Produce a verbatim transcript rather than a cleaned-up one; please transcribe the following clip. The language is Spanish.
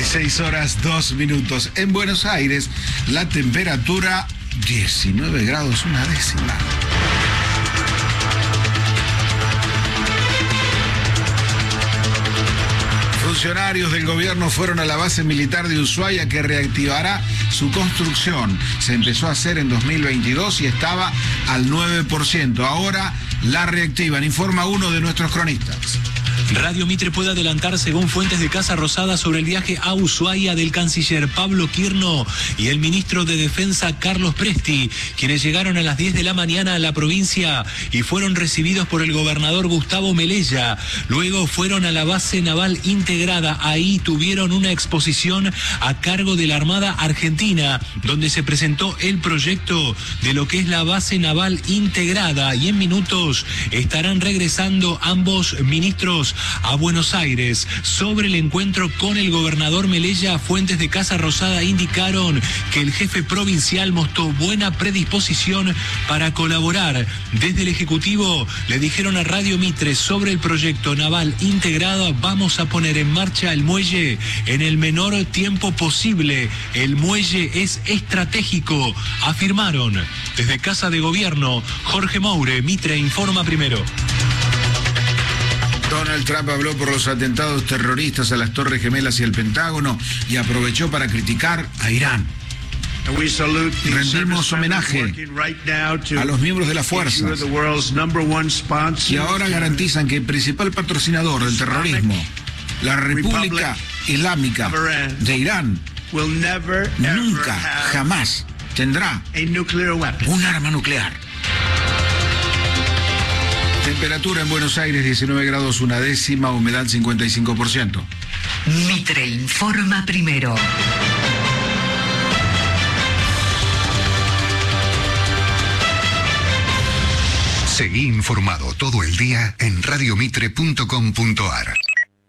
dieciséis horas, dos minutos. En Buenos Aires, la temperatura diecinueve grados, una décima. Funcionarios del gobierno fueron a la base militar de Ushuaia que reactivará su construcción. Se empezó a hacer en dos mil veintidós y estaba al nueve por ciento. Ahora la reactivan, informa uno de nuestros cronistas. Radio Mitre puede adelantar, según fuentes de Casa Rosada, sobre el viaje a Ushuaia del canciller Pablo Quirno y el ministro de Defensa Carlos Presti, quienes llegaron a las diez de la mañana a la provincia y fueron recibidos por el gobernador Gustavo Melella. Luego fueron a la base naval integrada. Ahí tuvieron una exposición a cargo de la Armada Argentina, donde se presentó el proyecto de lo que es la base naval integrada, y en minutos estarán regresando ambos ministros a Buenos Aires. Sobre el encuentro con el gobernador Melella, fuentes de Casa Rosada indicaron que el jefe provincial mostró buena predisposición para colaborar. Desde el Ejecutivo le dijeron a Radio Mitre sobre el proyecto naval integrado: vamos a poner en marcha el muelle en el menor tiempo posible. El muelle es estratégico, afirmaron. Desde Casa de Gobierno, Jorge Moure, Mitre informa primero. Donald Trump habló por los atentados terroristas a las Torres Gemelas y el Pentágono y aprovechó para criticar a Irán. Rendimos homenaje a los miembros de las fuerzas que ahora garantizan que el principal patrocinador del terrorismo, la República Islámica de Irán, nunca, jamás tendrá un arma nuclear. Temperatura en Buenos Aires diecinueve grados, una décima, humedad cincuenta y cinco por ciento. Mitre informa primero. Seguí informado todo el día en radio mitre punto com punto ar.